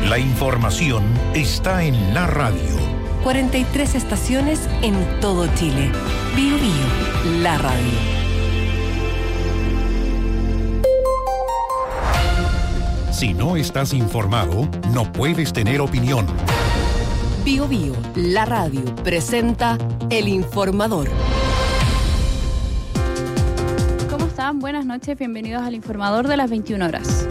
La información está en la radio. 43 estaciones en todo Chile. Bio Bio, la radio. Si no estás informado, no puedes tener opinión. Bio Bio, la radio, presenta El Informador. ¿Cómo están? Buenas noches, bienvenidos al Informador de las 21 horas.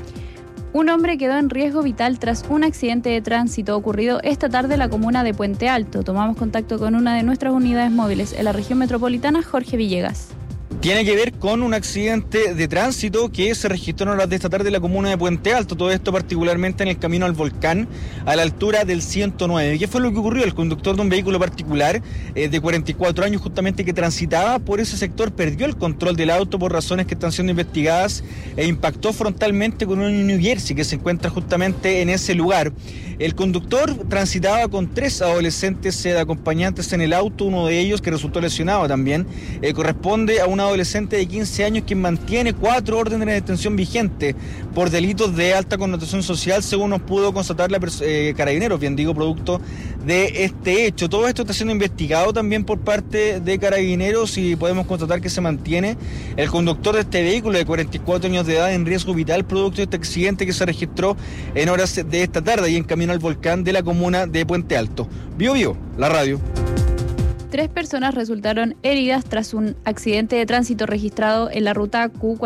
Un hombre quedó en riesgo vital tras un accidente de tránsito ocurrido esta tarde en la comuna de Puente Alto. Tomamos contacto con una de nuestras unidades móviles en la región metropolitana, Jorge Villegas. Tiene que ver con un accidente de tránsito que se registró en horas de esta tarde en la comuna de Puente Alto. Todo esto particularmente en el camino al volcán, a la altura del 109. ¿Qué fue lo que ocurrió? El conductor de un vehículo particular de 44 años justamente que transitaba por ese sector perdió el control del auto por razones que están siendo investigadas e impactó frontalmente con un New Jersey que se encuentra justamente en ese lugar. El conductor transitaba con 3 adolescentes de acompañantes en el auto, uno de ellos que resultó lesionado también. Corresponde a un adolescente de 15 años quien mantiene 4 órdenes de detención vigentes por delitos de alta connotación social, según nos pudo constatar Carabineros, bien digo, producto de este hecho. Todo esto está siendo investigado también por parte de Carabineros y podemos constatar que se mantiene el conductor de este vehículo de 44 años de edad en riesgo vital producto de este accidente que se registró en horas de esta tarde y en camino al volcán de la comuna de Puente Alto. Bio Bio, la radio. 3 personas resultaron heridas tras un accidente de tránsito registrado en la ruta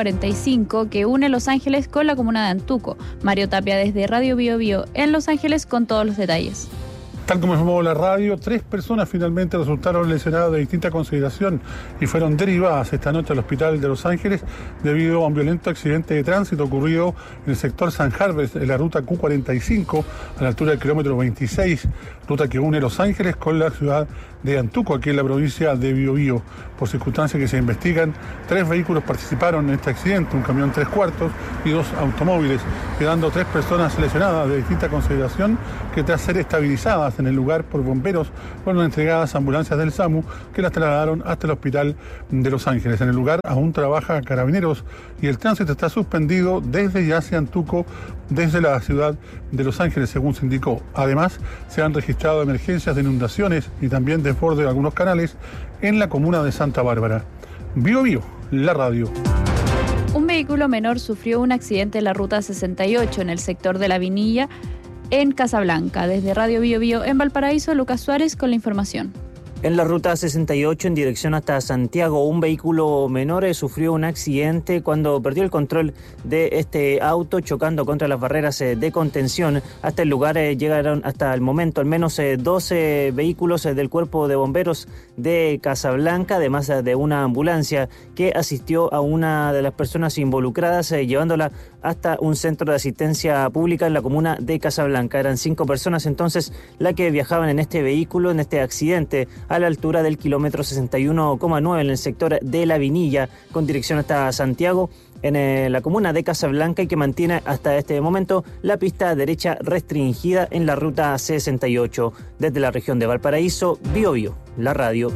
Q45 que une Los Ángeles con la comuna de Antuco. Mario Tapia desde Radio Bio Bio en Los Ángeles con todos los detalles. Tal como informó la radio, 3 personas finalmente resultaron lesionadas de distinta consideración y fueron derivadas esta noche al hospital de Los Ángeles debido a un violento accidente de tránsito ocurrido en el sector San Harvest, en la ruta Q45, a la altura del kilómetro 26, ruta que une Los Ángeles con la ciudad de Antuco, aquí en la provincia de Biobío. Por circunstancias que se investigan, 3 vehículos participaron en este accidente, un camión 3/4 y 2 automóviles, quedando 3 personas lesionadas de distinta consideración que tras ser estabilizadas en el lugar por bomberos fueron entregadas a ambulancias del SAMU que las trasladaron hasta el hospital de Los Ángeles. En el lugar aún trabaja Carabineros y el tránsito está suspendido desde ya hacia Antuco, desde la ciudad de Los Ángeles, según se indicó. Además, se han registrado emergencias de inundaciones y también desborde de algunos canales en la comuna de Santa Bárbara. Bio Bio, la radio. Un vehículo menor sufrió un accidente en la ruta 68 en el sector de La Vinilla, en Casablanca. Desde Radio Bio Bio en Valparaíso, Lucas Suárez con la información. En la ruta 68 en dirección hasta Santiago, un vehículo menor sufrió un accidente cuando perdió el control de este auto chocando contra las barreras de contención. Hasta el lugar llegaron hasta el momento al menos 12 vehículos del Cuerpo de Bomberos de Casablanca, además de una ambulancia que asistió a una de las personas involucradas, llevándola hasta un centro de asistencia pública en la comuna de Casablanca. Eran 5 personas entonces las que viajaban en este vehículo, en este accidente, a la altura del kilómetro 61,9 en el sector de La Vinilla, con dirección hasta Santiago, en la comuna de Casablanca, y que mantiene hasta este momento la pista derecha restringida en la ruta 68. Desde la región de Valparaíso, Bio Bio, la radio.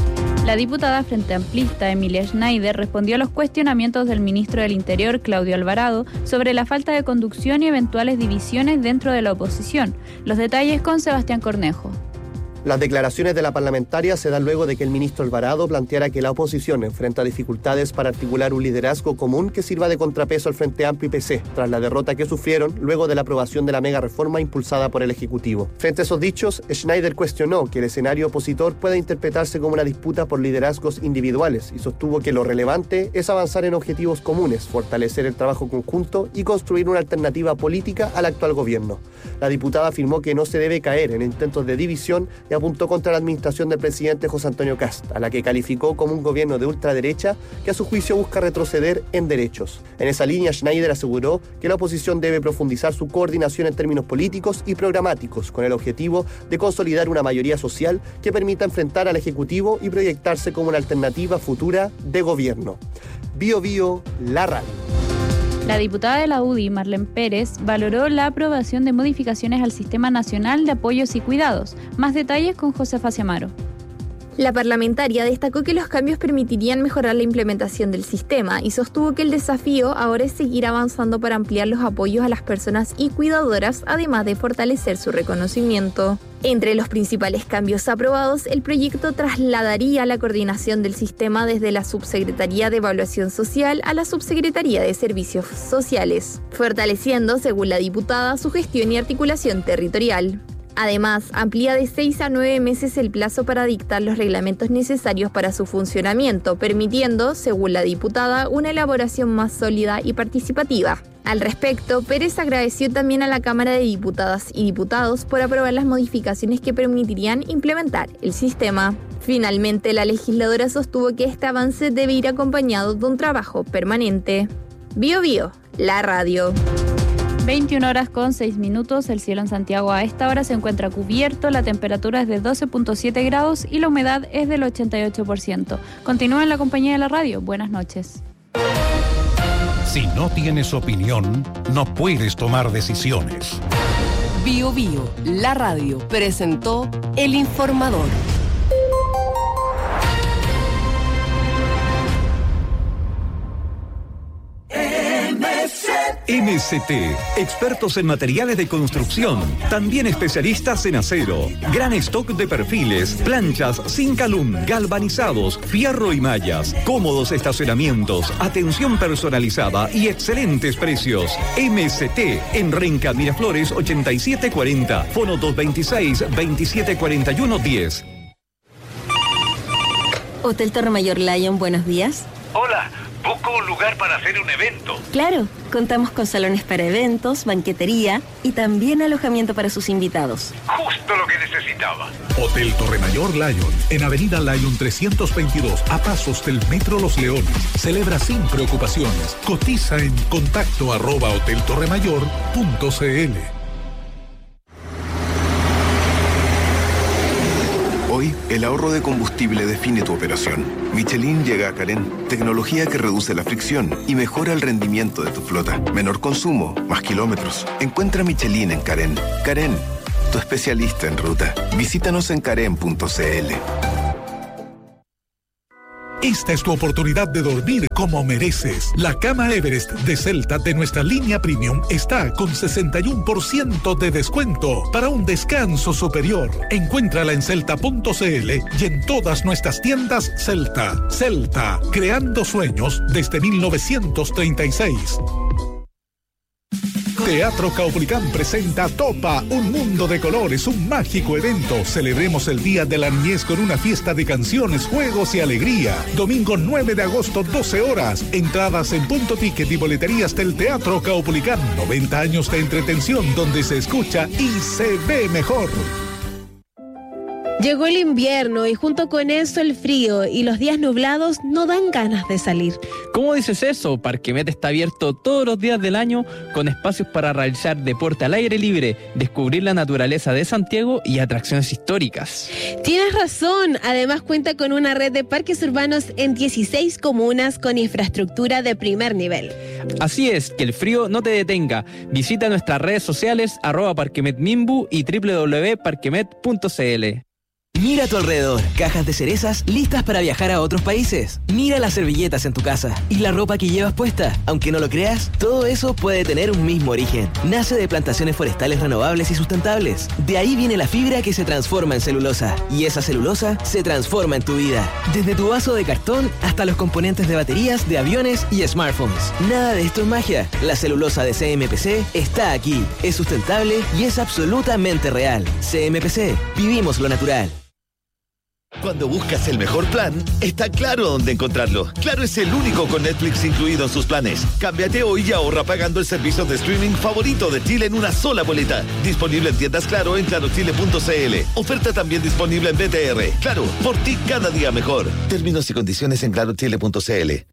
La diputada Frente Amplista Emilia Schneider respondió a los cuestionamientos del ministro del Interior, Claudio Alvarado, sobre la falta de conducción y eventuales divisiones dentro de la oposición. Los detalles con Sebastián Cornejo. Las declaraciones de la parlamentaria se dan luego de que el ministro Alvarado planteara que la oposición enfrenta dificultades para articular un liderazgo común que sirva de contrapeso al Frente Amplio y PC, tras la derrota que sufrieron luego de la aprobación de la mega reforma impulsada por el Ejecutivo. Frente a esos dichos, Schneider cuestionó que el escenario opositor pueda interpretarse como una disputa por liderazgos individuales y sostuvo que lo relevante es avanzar en objetivos comunes, fortalecer el trabajo conjunto y construir una alternativa política al actual gobierno. La diputada afirmó que no se debe caer en intentos de división y apuntó contra la administración del presidente José Antonio Kast, a la que calificó como un gobierno de ultraderecha que a su juicio busca retroceder en derechos. En esa línea, Schneider aseguró que la oposición debe profundizar su coordinación en términos políticos y programáticos, con el objetivo de consolidar una mayoría social que permita enfrentar al Ejecutivo y proyectarse como una alternativa futura de gobierno. Bio Bio, la radio. La diputada de la UDI, Marlene Pérez, valoró la aprobación de modificaciones al Sistema Nacional de Apoyos y Cuidados. Más detalles con Josefa Ciamaro. La parlamentaria destacó que los cambios permitirían mejorar la implementación del sistema y sostuvo que el desafío ahora es seguir avanzando para ampliar los apoyos a las personas y cuidadoras, además de fortalecer su reconocimiento. Entre los principales cambios aprobados, el proyecto trasladaría la coordinación del sistema desde la Subsecretaría de Evaluación Social a la Subsecretaría de Servicios Sociales, fortaleciendo, según la diputada, su gestión y articulación territorial. Además, amplía de 6 a 9 meses el plazo para dictar los reglamentos necesarios para su funcionamiento, permitiendo, según la diputada, una elaboración más sólida y participativa. Al respecto, Pérez agradeció también a la Cámara de Diputadas y Diputados por aprobar las modificaciones que permitirían implementar el sistema. Finalmente, la legisladora sostuvo que este avance debe ir acompañado de un trabajo permanente. Bío Bío, la radio. 21:06, el cielo en Santiago a esta hora se encuentra cubierto, la temperatura es de 12.7 grados y la humedad es del 88%. Continúa en la compañía de la radio. Buenas noches. Si no tienes opinión, no puedes tomar decisiones. Bío Bío, la radio, presentó El Informador. MST, expertos en materiales de construcción, también especialistas en acero, gran stock de perfiles, planchas, zinc alum, galvanizados, fierro y mallas, cómodos estacionamientos, atención personalizada y excelentes precios. MST, en Renca Miraflores 8740, fono 226-2741-10. Hotel Torre Mayor Lion, buenos días. Hola, busco un lugar para hacer un evento. Claro, contamos con salones para eventos, banquetería y también alojamiento para sus invitados. Justo lo que necesitaba. Hotel Torre Mayor Lion, en Avenida Lion 322, a pasos del Metro Los Leones. Celebra sin preocupaciones. Cotiza en contacto@hoteltorremayor.cl. Hoy, el ahorro de combustible define tu operación. Michelin llega a Carén, tecnología que reduce la fricción y mejora el rendimiento de tu flota. Menor consumo, más kilómetros. Encuentra Michelin en Carén. Carén, tu especialista en ruta. Visítanos en carén.cl. Esta es tu oportunidad de dormir como mereces. La cama Everest de Celta de nuestra línea Premium está con 61% de descuento para un descanso superior. Encuéntrala en celta.cl y en todas nuestras tiendas Celta. Celta, creando sueños desde 1936. Teatro Caupolicán presenta Topa, un mundo de colores, un mágico evento. Celebremos el Día de la Niñez con una fiesta de canciones, juegos y alegría. Domingo 9 de agosto, 12 horas. Entradas en Punto Ticket y boleterías del Teatro Caupolicán. 90 años de entretención donde se escucha y se ve mejor. Llegó el invierno y junto con eso el frío y los días nublados no dan ganas de salir. ¿Cómo dices eso? Parquemet está abierto todos los días del año con espacios para realizar deporte al aire libre, descubrir la naturaleza de Santiago y atracciones históricas. Tienes razón, además cuenta con una red de parques urbanos en 16 comunas con infraestructura de primer nivel. Así es, que el frío no te detenga. Visita nuestras redes sociales @parquemetmimbu y www.parquemet.cl. Mira a tu alrededor, cajas de cerezas listas para viajar a otros países. Mira las servilletas en tu casa y la ropa que llevas puesta. Aunque no lo creas, todo eso puede tener un mismo origen. Nace de plantaciones forestales renovables y sustentables. De ahí viene la fibra que se transforma en celulosa. Y esa celulosa se transforma en tu vida. Desde tu vaso de cartón hasta los componentes de baterías, de aviones y smartphones. Nada de esto es magia. La celulosa de CMPC está aquí. Es sustentable y es absolutamente real. CMPC, vivimos lo natural. Cuando buscas el mejor plan, está Claro dónde encontrarlo. Claro es el único con Netflix incluido en sus planes. Cámbiate hoy y ahorra pagando el servicio de streaming favorito de Chile en una sola boleta. Disponible en tiendas Claro en clarochile.cl. Oferta también disponible en BTR. Claro, por ti cada día mejor. Términos y condiciones en clarochile.cl.